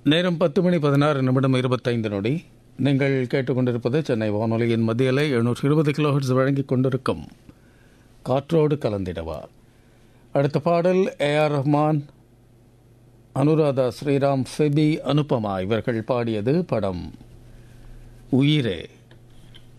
நேரம் 10:16 25 நீங்கள் கேட்டுக்கொண்டிருப்பது சென்னை வானொலியின் மத்தியிலே 720 கிலோஹெர்ட்ஸ் வழங்கிக் கொண்டிருக்கும் காற்றோடு கலந்திடவா. அடுத்த பாடல் ஏஆர் ரஹ்மான், அனுராதா ஸ்ரீராம், ஃபெபி, அனுபமா இவர்கள் பாடியது. படம் உயிரே.